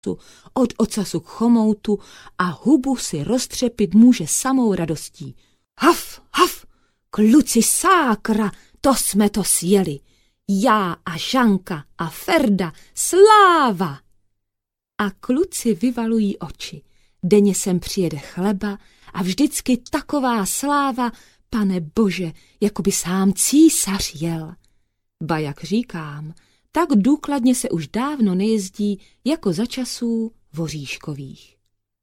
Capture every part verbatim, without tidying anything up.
od ocasu k chomoutu a hubu si roztřepit může samou radostí. Haf, haf, kluci sákra, to jsme to sjeli. Já a Žanka a Ferda, sláva! A kluci vyvalují oči. Denně sem přijede chleba a vždycky taková sláva, pane bože, jako by sám císař jel. Ba jak říkám, tak důkladně se už dávno nejezdí jako za časů Voříškových.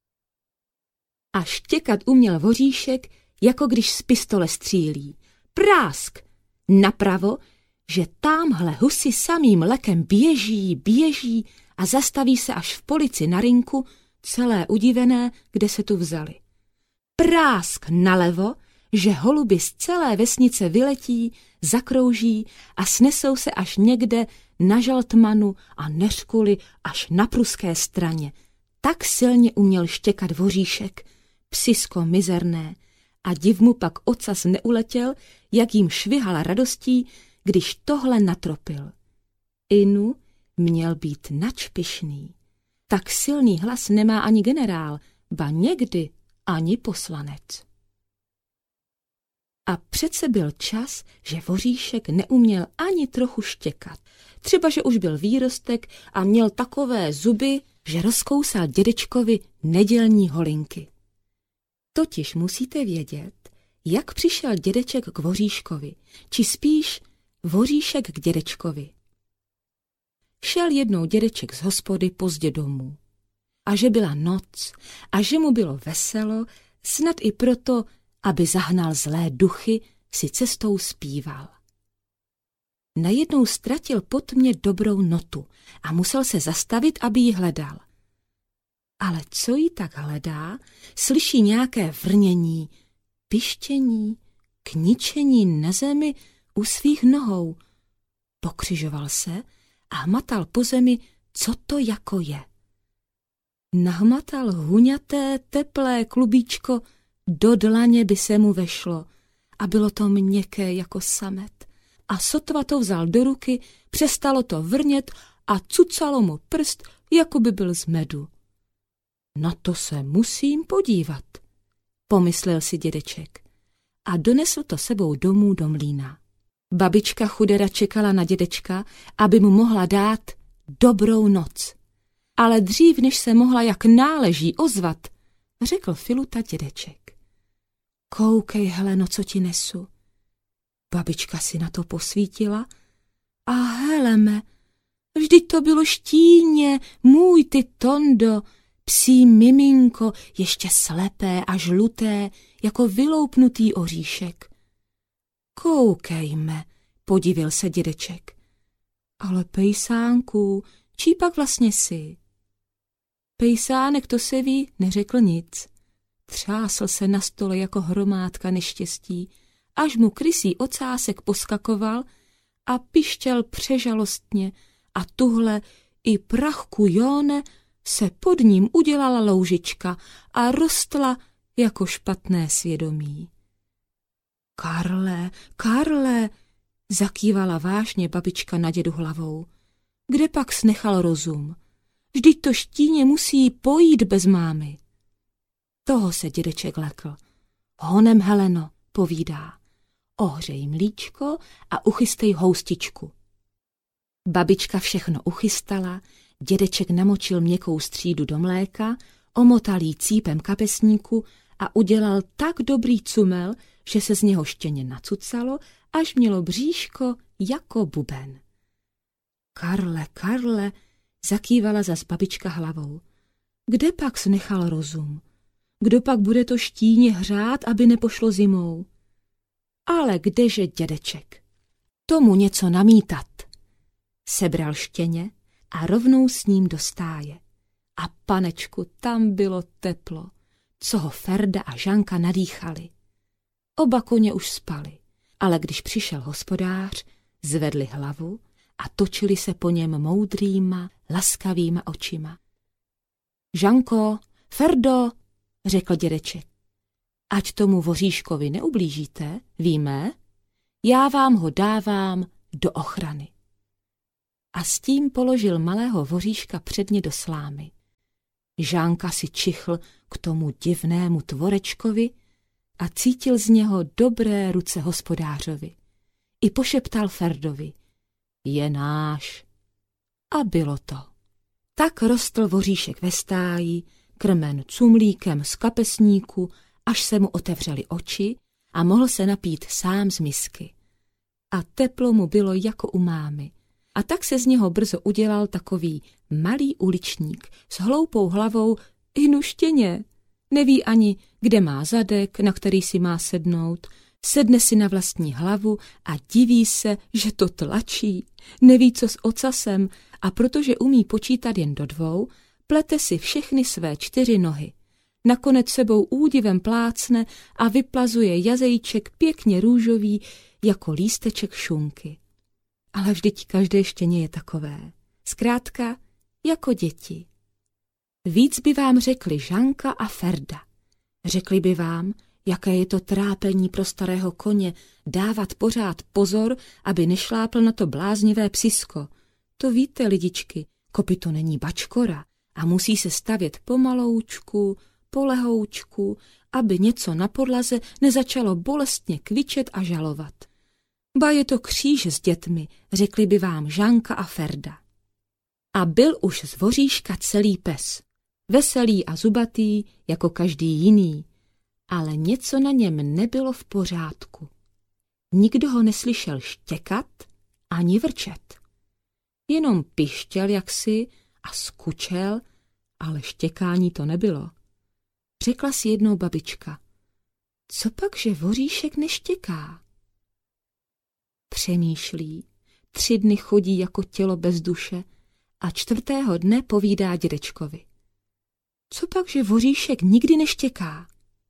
A štěkat uměl Voříšek, jako když z pistole střílí. Prásk! Napravo, že támhle husy samým lekem běží, běží a zastaví se až v polici na rinku, celé udivené, kde se tu vzali. Prásk nalevo, že holuby z celé vesnice vyletí, zakrouží a snesou se až někde na Žaltmanu a Neřkuli až na pruské straně. Tak silně uměl štěkat Voříšek, psisko mizerné, a div mu pak ocas neuletěl, jak jim švihala radostí, když tohle natropil. Inu měl být načpišný. Tak silný hlas nemá ani generál, ba někdy ani poslanec. A přece byl čas, že Voříšek neuměl ani trochu štěkat. Třeba, že už byl výrostek a měl takové zuby, že rozkousal dědečkovi nedělní holinky. Totiž musíte vědět, jak přišel dědeček k Voříškovi, či spíš Voříšek k dědečkovi. Šel jednou dědeček z hospody pozdě domů. A že byla noc a že mu bylo veselo, snad i proto, aby zahnal zlé duchy, si cestou zpíval. Najednou ztratil po tmě dobrou notu a musel se zastavit, aby ji hledal. Ale co jí tak hledá, slyší nějaké vrnění, pištění, kničení na zemi u svých nohou. Pokřižoval se a hmatal po zemi, co to jako je. Nahmatal huňaté, teplé klubíčko, do dlaně by se mu vešlo a bylo to měkké jako samet. A sotva to vzal do ruky, přestalo to vrnět a cucalo mu prst, jako by byl z medu. Na to se musím podívat, pomyslel si dědeček a donesl to sebou domů do mlýna. Babička chudera čekala na dědečka, aby mu mohla dát dobrou noc. Ale dřív, než se mohla jak náleží ozvat, řekl Filuta dědeček. Koukej, Heleno, co ti nesu. Babička si na to posvítila. A Heleme, vždyť to bylo štíně, můj ty Tondo, psí miminko, ještě slepé a žluté, jako vyloupnutý oříšek. Koukejme, podivil se dědeček. Ale pejsánku, čí pak vlastně jsi? Pejsánek, to se ví, neřekl nic. Třásl se na stole jako hromádka neštěstí, až mu krysí ocásek poskakoval a pištěl přežalostně a tuhle i prachku Jóne se pod ním udělala loužička a rostla jako špatné svědomí. Karle, Karle, zakývala vážně babička na dědu hlavou. Kde pak snechal rozum? Vždyť to štíně musí pojít bez mámy. Toho se dědeček lekl. Honem, Heleno, povídá. Ohřej mlíčko a uchystej houstičku. Babička všechno uchystala, dědeček namočil měkkou střídu do mléka, omotal jí cípem kapesníku a udělal tak dobrý cumel, že se z něho štěně nacucalo, až mělo bříško jako buben. Karle, Karle, zakývala zas babička hlavou. Kde pak snechal rozum? Kdo pak bude to štíně hřát, aby nepošlo zimou? Ale kdeže dědeček? Tomu něco namítat. Sebral štěně a rovnou s ním do stáje. A panečku, tam bylo teplo, co ho Ferda a Žanka nadýchali. Oba koně už spali, ale když přišel hospodář, zvedli hlavu a točili se po něm moudrýma, laskavýma očima. Žanko, Ferdo, řekl dědeček, ať tomu Voříškovi neublížíte, víme, já vám ho dávám do ochrany. A s tím položil malého Voříška předně do slámy. Žánka si čichl k tomu divnému tvorečkovi a cítil z něho dobré ruce hospodářovi. I pošeptal Ferdovi: je náš. A bylo to. Tak rostl voříšek ve stáji, krmen cumlíkem z kapesníku, až se mu otevřely oči a mohl se napít sám z misky. A teplo mu bylo jako u mámy. A tak se z něho brzo udělal takový malý uličník s hloupou hlavou i nuštěně. Neví ani, kde má zadek, na který si má sednout. Sedne si na vlastní hlavu a diví se, že to tlačí. Neví, co s ocasem, a protože umí počítat jen do dvou, plete si všechny své čtyři nohy. Nakonec sebou údivem plácne a vyplazuje jazejček pěkně růžový jako lísteček šunky. Ale vždyť každé štěně je takové. Zkrátka jako děti. Víc by vám řekli Žanka a Ferda. Řekli by vám, jaké je to trápení pro starého koně dávat pořád pozor, aby nešlápl na to bláznivé psisko. To víte, lidičky, kopyto není bačkora a musí se stavět pomaloučku, polehoučku, aby něco na podlaze nezačalo bolestně kvičet a žalovat. Ba je to kříž s dětmi, řekli by vám Žanka a Ferda. A byl už z voříška celý pes, veselý a zubatý jako každý jiný, ale něco na něm nebylo v pořádku. Nikdo ho neslyšel štěkat ani vrčet. Jenom pištěl jaksi a skučel, ale štěkání to nebylo. Řekla si jednou babička: co pak, že voříšek neštěká? Přemýšlí, tři dny chodí jako tělo bez duše a čtvrtého dne povídá dědečkovi: co pak, že voříšek nikdy neštěká?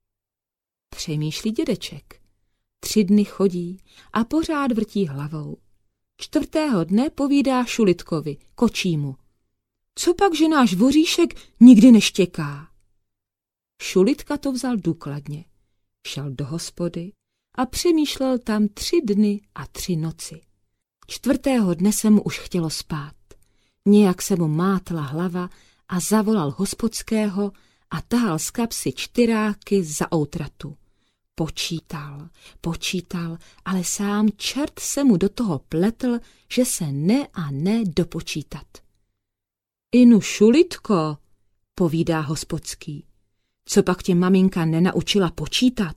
Přemýšlí dědeček. Tři dny chodí a pořád vrtí hlavou. Čtvrtého dne povídá Šulitkovi, kočímu: co pak, že náš voříšek nikdy neštěká? Šulitka to vzal důkladně. Šel do hospody a přemýšlel tam tři dny a tři noci. Čtvrtého dne se mu už chtělo spát. Nějak se mu mátla hlava a zavolal hospodského a tahal z kapsy čtyráky za outratu. Počítal, počítal, ale sám čert se mu do toho pletl, že se ne a ne dopočítat. Inu, Šulitko, povídá hospodský, co pak tě maminka nenaučila počítat?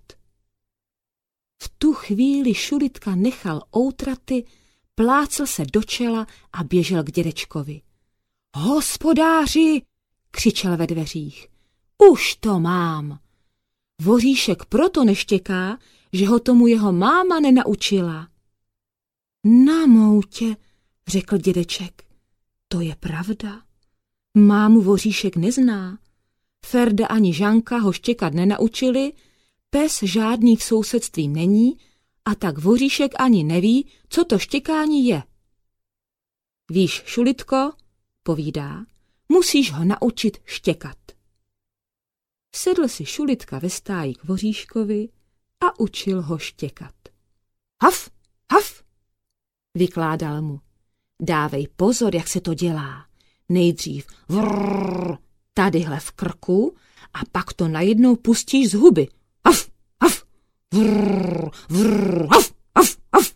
V tu chvíli Šulitka nechal outraty, plácl se do čela a běžel k dědečkovi. Hospodáři, křičel ve dveřích, už to mám. Voříšek proto neštěká, že ho tomu jeho máma nenaučila. Na moutě, řekl dědeček, to je pravda. Mámu voříšek nezná. Ferda ani Žanka ho štěkat nenaučili, pes žádný v sousedství není a tak voříšek ani neví, co to štěkání je. Víš, Šulitko, povídá, musíš ho naučit štěkat. Sedl si Šulitka ve stáji k voříškovi a učil ho štěkat. Haf, haf, vykládal mu. Dávej pozor, jak se to dělá. Nejdřív vrrr, tadyhle v krku a pak to najednou pustíš z huby. Haf, haf, vrrr, vrrr, haf, haf, haf.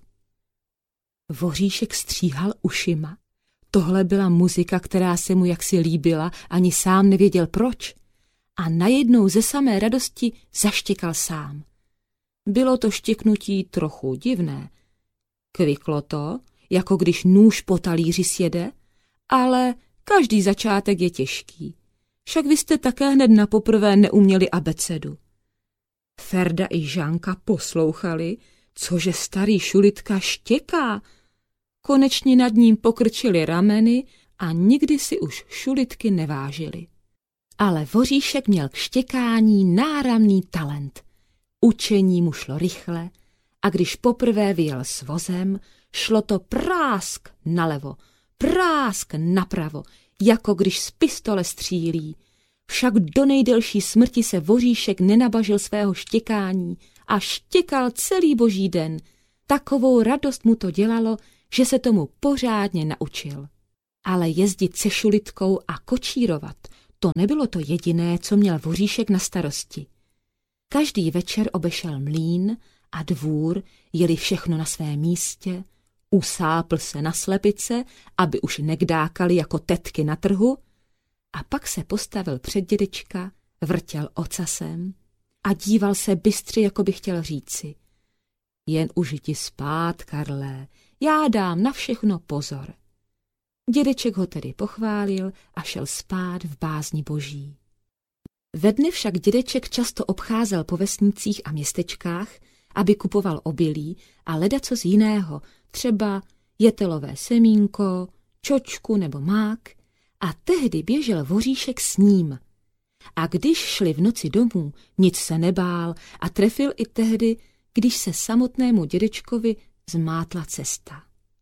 Voříšek stříhal ušima. Tohle byla muzika, která se mu jaksi líbila, ani sám nevěděl proč. A najednou ze samé radosti zaštěkal sám. Bylo to štěknutí trochu divné. Kviklo to, jako když nůž po talíři sjede, ale každý začátek je těžký. Však vy jste také hned napoprvé neuměli abecedu. Ferda i Žanka poslouchali, cože starý Šulitka štěká. Konečně nad ním pokrčili rameny a nikdy si už Šulitky nevážili. Ale voříšek měl k štěkání náramný talent. Učení mu šlo rychle a když poprvé vyjel s vozem, šlo to prásk nalevo, prásk napravo, jako když z pistole střílí. Však do nejdelší smrti se voříšek nenabažil svého štěkání a štěkal celý boží den. Takovou radost mu to dělalo, že se tomu pořádně naučil. Ale jezdit se Šulitkou a kočírovat, to nebylo to jediné, co měl Voříšek na starosti. Každý večer obešel mlýn a dvůr, jeli všechno na svém místě, usápl se na slepice, aby už nekdákali jako tetky na trhu, a pak se postavil před dědečka, vrtěl ocasem a díval se bystře, jako by chtěl říci: jen už jdi spát, Karlé, já dám na všechno pozor. Dědeček ho tedy pochválil a šel spát v bázni boží. Ve dne však dědeček často obcházel po vesnicích a městečkách, aby kupoval obilí a ledacos jiného, třeba jetelové semínko, čočku nebo mák, a tehdy běžel Voříšek s ním. A když šli v noci domů, nic se nebál a trefil i tehdy, když se samotnému dědečkovi zmátla cesta.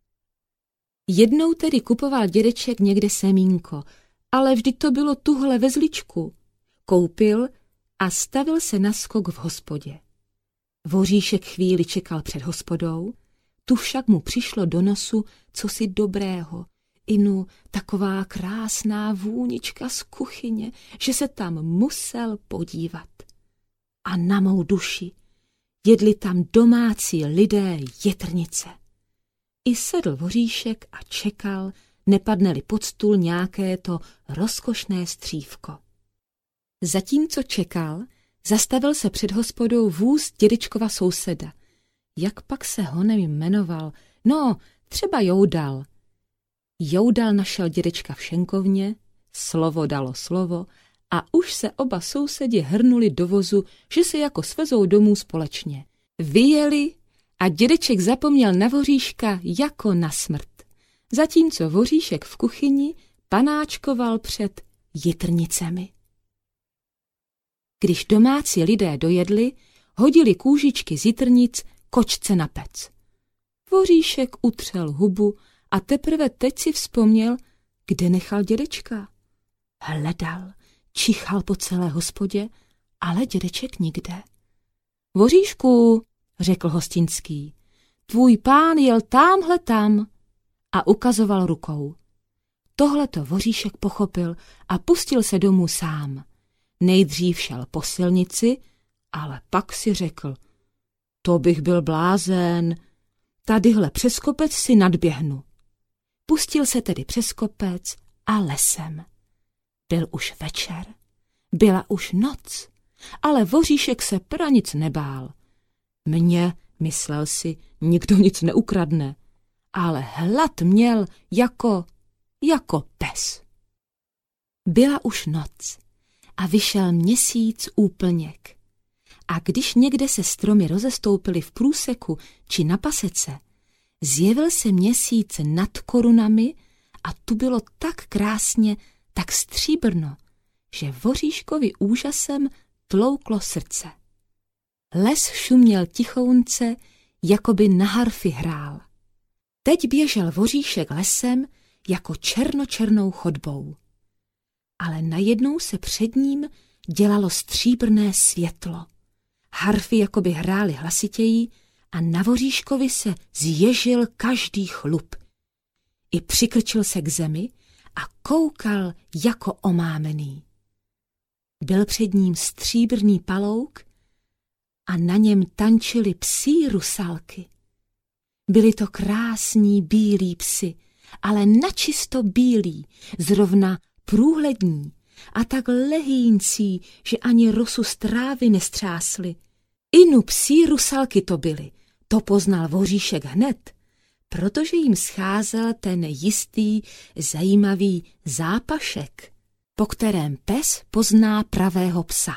Jednou tedy kupoval dědeček někde semínko, ale vždy to bylo tuhle ve zličku. Koupil a stavil se na skok v hospodě. Voříšek chvíli čekal před hospodou, tu však mu přišlo do nosu cosi dobrého, inu taková krásná vůnička z kuchyně, že se tam musel podívat. A na mou duši, jedli tam domácí lidé jetrnice. I sedl Voříšek a čekal, nepadne-li pod stůl nějaké to rozkošné střívko. Zatímco čekal, zastavil se před hospodou vůz dědečkova souseda. Jak pak se honem jmenoval? No, třeba Joudal. Joudal našel dědečka v šenkovně, slovo dalo slovo a už se oba sousedi hrnuli do vozu, že se jako svezou domů společně. Vyjeli a dědeček zapomněl na Voříška jako na smrt. Zatímco Voříšek v kuchyni panáčkoval před jitrnicemi. Když domácí lidé dojedli, hodili kůžičky z jitrnic kočce na pec. Voříšek utřel hubu a teprve teď si vzpomněl, kde nechal dědečka. Hledal, čichal po celé hospodě, ale dědeček nikde. Voříšku, řekl hostinský, tvůj pán jel támhle tam, a ukazoval rukou. Tohleto Voříšek pochopil a pustil se domů sám. Nejdřív šel po silnici, ale pak si řekl: to bych byl blázen, tadyhle přes kopec si nadběhnu. Pustil se tedy přes kopec a lesem. Byl už večer, byla už noc, ale Voříšek se pranic nebál. Mně, myslel si, nikdo nic neukradne, ale hlad měl jako, jako pes. Byla už noc a vyšel měsíc úplněk. A když někde se stromy rozestoupily v průseku či na pasece, zjevil se měsíc nad korunami a tu bylo tak krásně, tak stříbrno, že Voříškovi úžasem tlouklo srdce. Les šuměl tichounce, jako by na harfy hrál. Teď běžel Voříšek lesem jako černočernou chodbou. Ale najednou se před ním dělalo stříbrné světlo. Harfy jakoby hrály hlasitěji a na Voříškovi se zježil každý chlup. I přikrčil se k zemi a koukal jako omámený. Byl před ním stříbrný palouk a na něm tančily psí rusalky. Byli to krásní bílí psi, ale načisto bílí, zrovna průhlední a tak lehýncí, že ani rosu z trávy nestřásly. Inu psí rusalky to byly, to poznal Voříšek hned, protože jim scházel ten jistý, zajímavý zápašek, po kterém pes pozná pravého psa.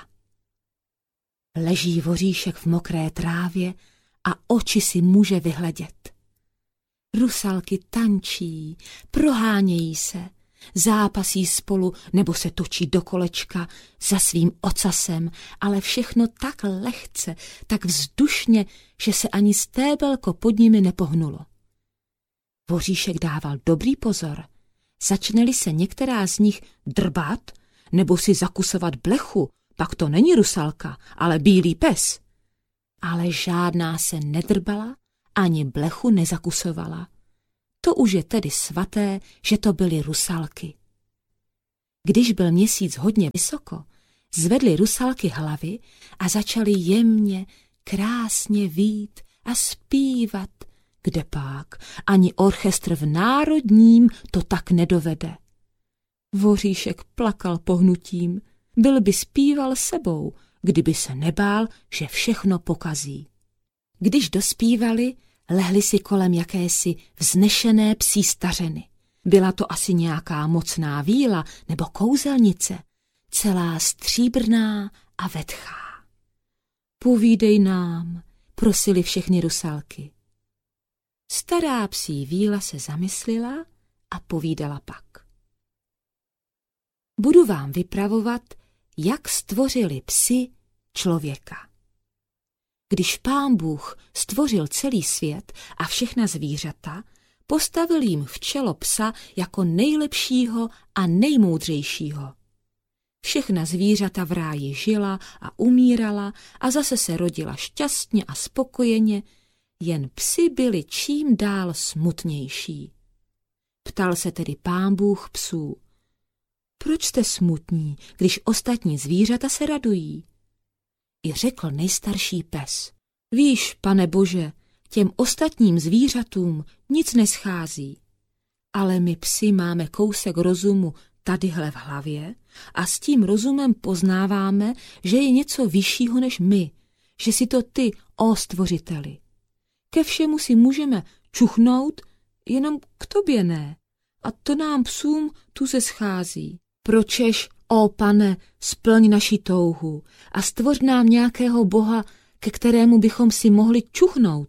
Leží Voříšek v mokré trávě a oči si může vyhledět. Rusalky tančí, prohánějí se, zápasí spolu nebo se točí do kolečka za svým ocasem, ale všechno tak lehce, tak vzdušně, že se ani stébelko pod nimi nepohnulo. Voříšek dával dobrý pozor. Začne-li se některá z nich drbat nebo si zakusovat blechu, pak to není rusalka, ale bílý pes. Ale žádná se nedrbala, ani blechu nezakusovala. To už je tedy svaté, že to byly rusalky. Když byl měsíc hodně vysoko, zvedly rusalky hlavy a začaly jemně, krásně vít a zpívat, kdepak ani orchestr v Národním to tak nedovede. Voříšek plakal pohnutím, byl by zpíval sebou, kdyby se nebál, že všechno pokazí. Když dospívali, lehli si kolem jakési vznešené psí stařeny. Byla to asi nějaká mocná víla nebo kouzelnice, celá stříbrná a vetchá. Povídej nám, prosili všechny rusalky. Stará psí víla se zamyslela a povídala pak. Budu vám vypravovat, jak stvořili psi člověka. Když Pán Bůh stvořil celý svět a všechna zvířata, postavil jim v čelo psa jako nejlepšího a nejmoudřejšího. Všechna zvířata v ráji žila a umírala a zase se rodila šťastně a spokojeně, jen psi byli čím dál smutnější. Ptal se tedy Pán Bůh psů. Proč jste smutní, když ostatní zvířata se radují? I řekl nejstarší pes. Víš, Pane Bože, těm ostatním zvířatům nic neschází. Ale my psi máme kousek rozumu tadyhle v hlavě a s tím rozumem poznáváme, že je něco vyššího než my, že si to ty, ó stvořiteli. Ke všemu si můžeme čuchnout, jenom k tobě ne. A to nám psům tu se schází. Pročež, ó Pane, splň naši touhu a stvoř nám nějakého boha, ke kterému bychom si mohli čuchnout.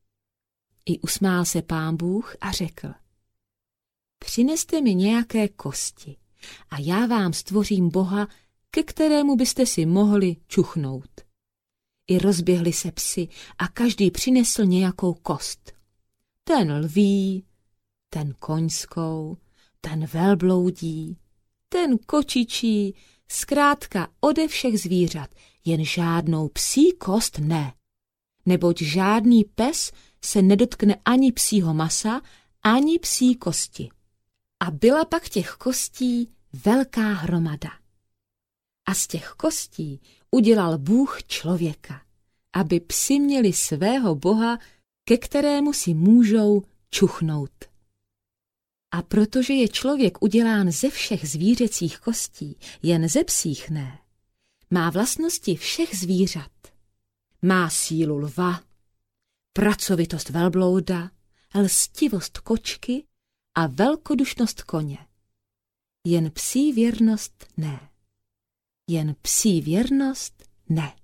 I usmál se Pán Bůh a řekl. Přineste mi nějaké kosti a já vám stvořím boha, ke kterému byste si mohli čuchnout. I rozběhli se psi a každý přinesl nějakou kost. Ten lví, ten koňskou, ten velbloudí, ten kočičí, zkrátka ode všech zvířat, jen žádnou psí kost ne. Neboť žádný pes se nedotkne ani psího masa, ani psí kosti. A byla pak těch kostí velká hromada. A z těch kostí udělal Bůh člověka, aby psi měli svého boha, ke kterému si můžou čuchnout. A protože je člověk udělán ze všech zvířecích kostí, jen ze psích ne, má vlastnosti všech zvířat. Má sílu lva, pracovitost velblouda, lstivost kočky a velkodušnost koně. Jen psí věrnost ne. Jen psí věrnost ne.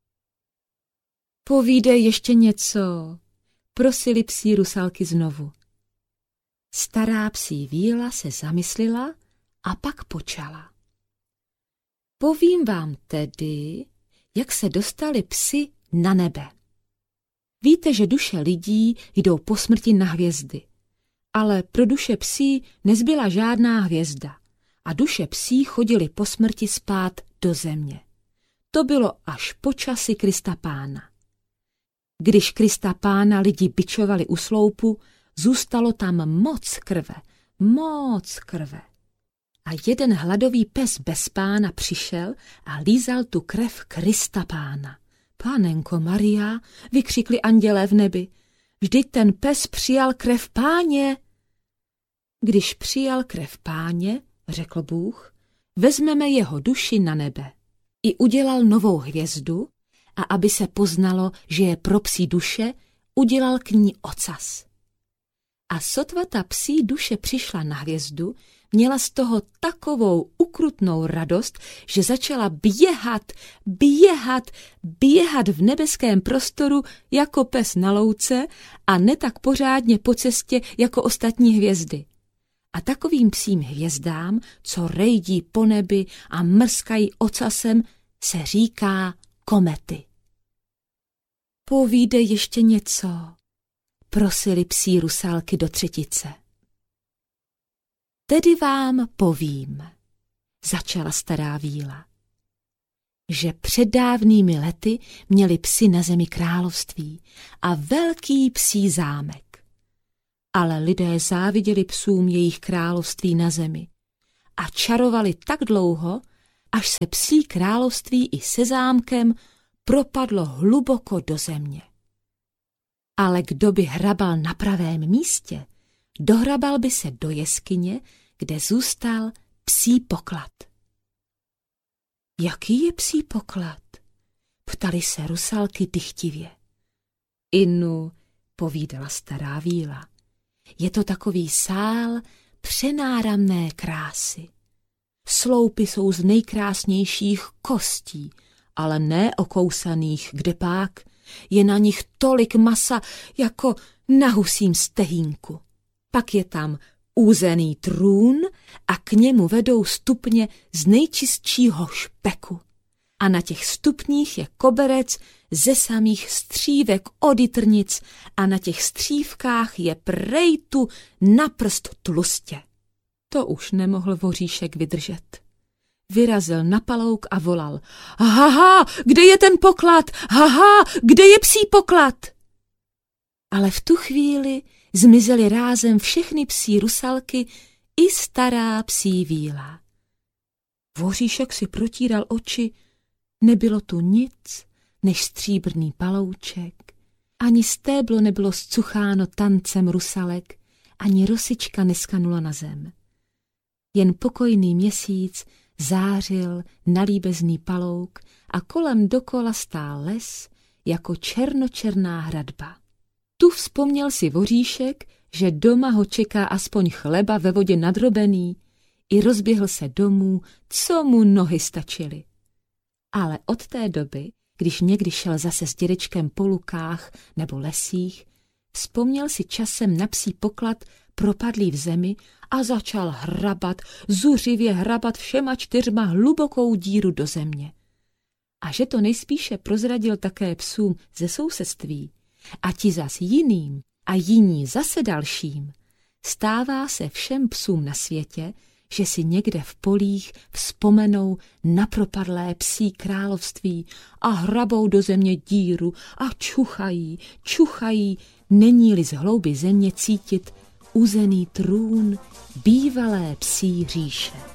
Povídej ještě něco, prosili psí rusalky znovu. Stará psí víla se zamyslela a pak počala. Povím vám tedy, jak se dostali psi na nebe. Víte, že duše lidí jdou po smrti na hvězdy, ale pro duše psí nezbyla žádná hvězda a duše psí chodily po smrti spát do země. To bylo až po časi Krista Pána. Když Krista Pána lidi bičovali u sloupu, zůstalo tam moc krve, moc krve. A jeden hladový pes bez pána přišel a lízal tu krev Krista Pána. Pánenko Maria, vykřikli andělé v nebi, vždyť ten pes přijal krev Páně. Když přijal krev Páně, řekl Bůh, vezmeme jeho duši na nebe. I udělal novou hvězdu a aby se poznalo, že je pro psí duše, udělal k ní ocas. A sotva ta psí duše přišla na hvězdu, měla z toho takovou ukrutnou radost, že začala běhat, běhat, běhat v nebeském prostoru jako pes na louce a ne tak pořádně po cestě jako ostatní hvězdy. A takovým psím hvězdám, co rejdí po nebi a mrskají ocasem, se říká komety. Povídej ještě něco, prosili psí rusalky do třetice. Tedy vám povím, začala stará víla, že před dávnými lety měli psi na zemi království a velký psí zámek. Ale lidé záviděli psům jejich království na zemi a čarovali tak dlouho, až se psí království i se zámkem propadlo hluboko do země. Ale kdo by hrabal na pravém místě, dohrabal by se do jeskyně, kde zůstal psí poklad. Jaký je psí poklad? Ptali se rusalky dychtivě. Inu, povídala stará víla, je to takový sál přenáramné krásy. Sloupy jsou z nejkrásnějších kostí, ale ne okousaných, kdepák je na nich tolik masa, jako na husím stehínku. Pak je tam úzený trůn a k němu vedou stupně z nejčistšího špeku. A na těch stupních je koberec ze samých střívek od jitrnic a na těch střívkách je prejtu na prst tlustě. To už nemohl voříšek vydržet. Vyrazil na palouk a volal: Haha, kde je ten poklad? Haha, kde je psí poklad? Ale v tu chvíli zmizely rázem všechny psí rusalky i stará psí víla. Voříšek si protíral oči, nebylo tu nic než stříbrný palouček, ani stéblo nebylo zcucháno tancem rusalek, ani rosička neskanula na zem. Jen pokojný měsíc zářil na líbezný palouk a kolem dokola stál les jako černočerná hradba. Tu vzpomněl si voříšek, že doma ho čeká aspoň chleba ve vodě nadrobený, i rozběhl se domů, co mu nohy stačily. Ale od té doby, když někdy šel zase s dědečkem po lukách nebo lesích, vzpomněl si časem na psí poklad propadlý v zemi a začal hrabat, zuřivě hrabat všema čtyřma hlubokou díru do země. A že to nejspíše prozradil také psům ze sousedství, a ti zas jiným a jiní zase dalším, stává se všem psům na světě, že si někde v polích vzpomenou na propadlé psí království a hrabou do země díru a čuchají, čuchají, není-li z hlouby země cítit uzený trůn bývalé psí říše.